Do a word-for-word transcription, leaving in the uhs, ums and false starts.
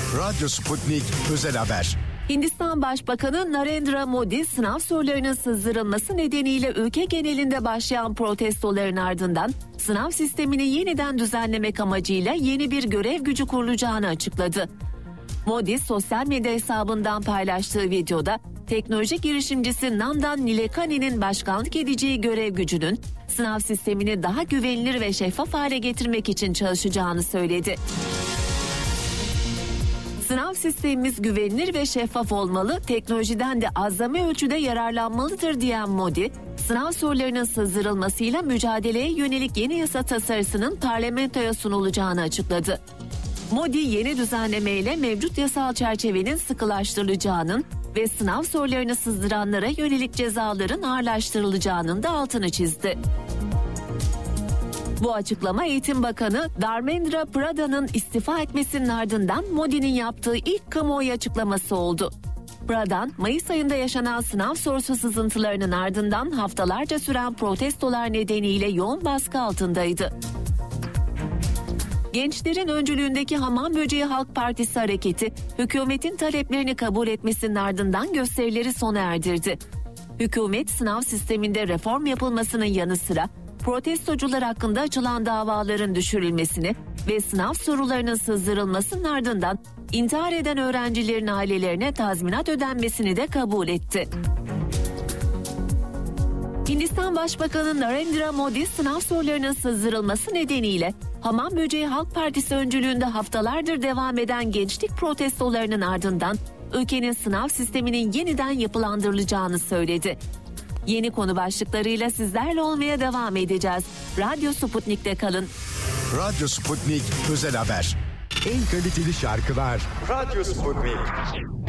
Radyo Sputnik Özel Haber. Hindistan Başbakanı Narendra Modi sınav sorularının sızdırılması nedeniyle ülke genelinde başlayan protestoların ardından sınav sistemini yeniden düzenlemek amacıyla yeni bir görev gücü kurulacağını açıkladı. Modi sosyal medya hesabından paylaştığı videoda teknoloji girişimcisi Nandan Nilekani'nin başkanlık edeceği görev gücünün sınav sistemini daha güvenilir ve şeffaf hale getirmek için çalışacağını söyledi. Sınav sistemimiz güvenilir ve şeffaf olmalı, teknolojiden de azami ölçüde yararlanmalıdır diyen Modi, sınav sorularının sızdırılmasıyla mücadeleye yönelik yeni yasa tasarısının parlamentoya sunulacağını açıkladı. Modi yeni düzenlemeyle mevcut yasal çerçevenin sıkılaştırılacağının ve sınav sorularını sızdıranlara yönelik cezaların ağırlaştırılacağının da altını çizdi. Bu açıklama Eğitim Bakanı Dharmendra Pradhan'ın istifa etmesinin ardından Modi'nin yaptığı ilk kamuoyu açıklaması oldu. Pradhan, Mayıs ayında yaşanan sınav sorusu sızıntılarının ardından haftalarca süren protestolar nedeniyle yoğun baskı altındaydı. Gençlerin öncülüğündeki Hamam Böceği Halk Partisi hareketi, hükümetin taleplerini kabul etmesinin ardından gösterileri sona erdirdi. Hükümet sınav sisteminde reform yapılmasının yanı sıra protestocular hakkında açılan davaların düşürülmesini ve sınav sorularının sızdırılmasının ardından intihar eden öğrencilerin ailelerine tazminat ödenmesini de kabul etti. Hindistan Başbakanı Narendra Modi sınav sorularının sızdırılması nedeniyle Hamam Böceği Halk Partisi öncülüğünde haftalardır devam eden gençlik protestolarının ardından ülkenin sınav sisteminin yeniden yapılandırılacağını söyledi. Yeni konu başlıklarıyla sizlerle olmaya devam edeceğiz. Radyo Sputnik'te kalın. Radyo Sputnik Özel Haber. En kaliteli şarkılar Radyo Sputnik.